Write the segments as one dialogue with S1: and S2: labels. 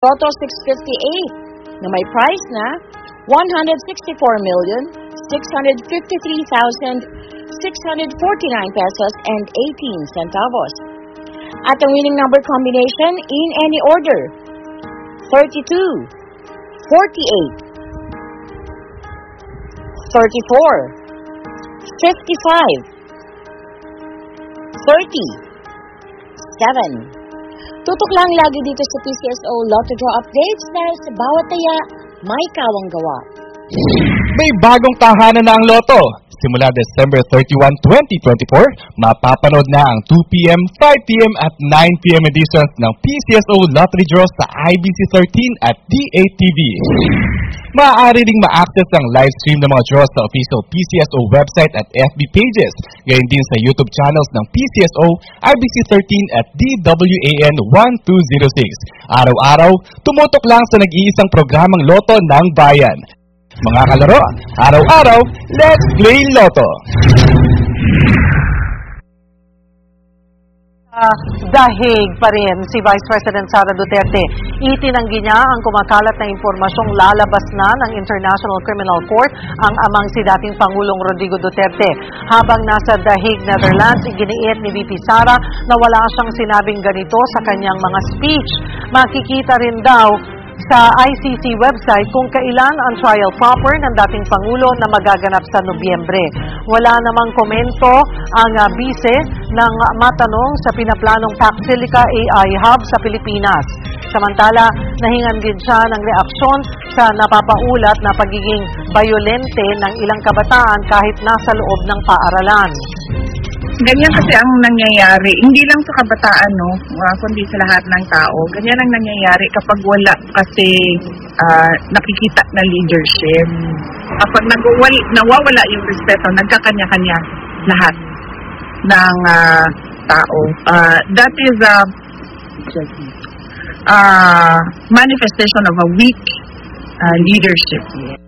S1: Lotto 658 na may price na 164,653,649 pesos and 18 centavos. At ang winning number combination in any order, 32, 48, 34, 55, 30, 7. Tutok lang lagi dito sa PCSO Lotto Draw Updates dahil sa bawat taya, may kawang gawa.
S2: May bagong tahanan na ang Lotto. Simula December 31, 2024, mapapanood na ang 2 p.m., 5 p.m. at 9 p.m. editions ng PCSO Lottery Draw sa IBC 13 at DATV. Maaari ding ma-access ang live stream ng mga draws sa official PCSO website at FB pages, gayon din sa YouTube channels ng PCSO, IBC 13 at DWAN 1206. Araw-araw, tumutok lang sa nag-iisang programang Lotto ng Bayan. Mga kalaro, araw-araw, let's play Lotto!
S3: Dahig pa rin si Vice President Sara Duterte. Itinanggi niya ang kumakalat na impormasyong lalabas na ng International Criminal Court ang amang si dating Pangulong Rodrigo Duterte. Habang nasa Dahig, Netherlands, iginiit ni VP Sara na wala siyang sinabing ganito sa kanyang mga speech. Makikita rin daw sa ICC website kung kailan ang trial proper ng dating Pangulo na magaganap sa Nobyembre. Wala namang komento ang bise ng matanong sa pinaplanong Taxilica AI Hub sa Pilipinas. Samantala, nahingan din siya ng reaksyon sa napapaulat na pagiging bayolente ng ilang kabataan kahit nasa loob ng paaralan.
S4: Ganyan kasi ang nangyayari, hindi lang sa kabataan, kundi sa lahat ng tao. Ganyan ang nangyayari kapag wala kasi nakikita na leadership. Kapag nawawala yung respeto, nagkakanya-kanya lahat ng tao. That is a manifestation of a weak leadership.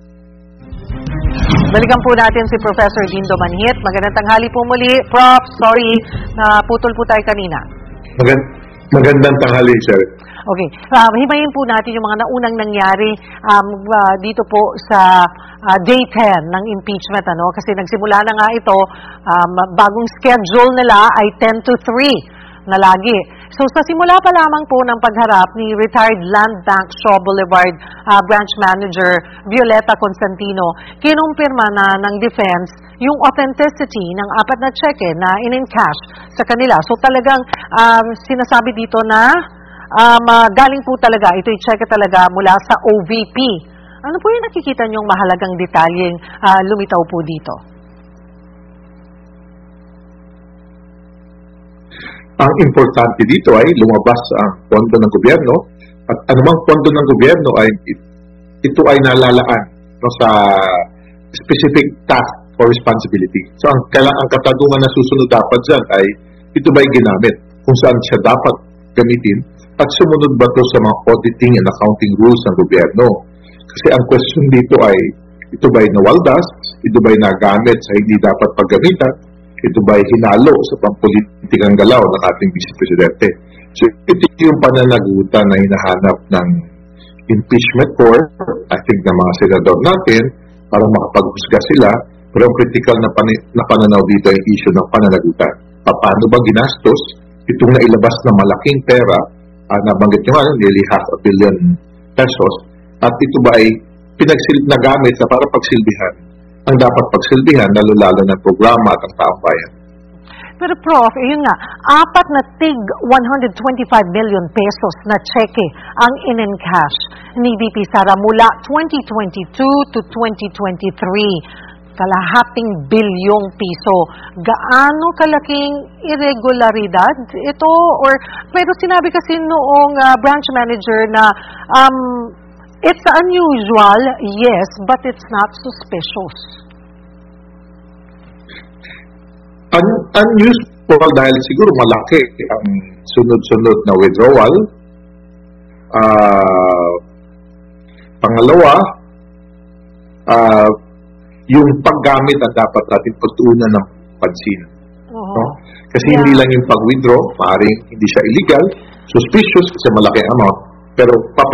S3: Balikan po natin si Professor Dindo Manhit. Magandang tanghali po muli. Prof, sorry, naputol po tayo kanina.
S5: Magandang tanghali, sir.
S3: Okay. Himayin po natin yung mga naunang nangyari dito po sa day 10 ng impeachment. Kasi nagsimula na nga ito, bagong schedule nila ay 10 to 3 na lagi. So sa simula pa lamang po ng pagharap ni retired Land Bank Shaw Boulevard Branch Manager Violeta Constantino, kinumpirma na ng defense yung authenticity ng 4 na cheque na in-encash sa kanila. So talagang sinasabi dito na galing po talaga, ito'y cheque talaga mula sa OVP. Ano po yung nakikita niyong mahalagang detalyeng lumitaw po dito?
S5: Ang importante dito ay lumabas ang pondo ng gobyerno at anumang pondo ng gobyerno ay ito ay nalalaan sa specific task or responsibility. So ang katanungan na susunod dapat dyan ay ito ba'y ginamit kung saan siya dapat gamitin at sumunod ba ito sa mga auditing and accounting rules ng gobyerno. Kasi ang question dito ay ito ba'y nawaldas, ito ba'y nagamit sa hindi dapat paggamitan, ito ba'y hinalo sa pampolitikang galaw ng ating Vice Presidente. So ito yung pananagutan na hinahanap ng impeachment court, I think ng mga senador natin, para makapaghusga sila. Pero ang critical na pananaw dito ay issue ng pananagutan. Paano ba ginastos itong nailabas na malaking pera, nabanggit nyo nga, nearly $500 million pesos, at ito ba ay nagamit na para pagsilbihan ang dapat pagsilbihan, lalo-lalo ng programa at ang taong bayan.
S3: Pero Prof, yun nga, 4 na tig 125 million pesos na cheque ang in-encash ni VP Sara mula 2022 to 2023. Kalahating bilyong piso. Gaano kalaking irregularidad ito? Pero sinabi kasi noong branch manager na it's unusual, yes, but it's not suspicious.
S5: Unusual dahil siguro malaki ang sunod-sunod na withdrawal. Pangalawa, yung paggamit ang dapat natin pagtuunan ng pansin. No? Kasi hindi lang yung pag-withdraw, maaaring hindi siya illegal, suspicious kasi malaki amount, pero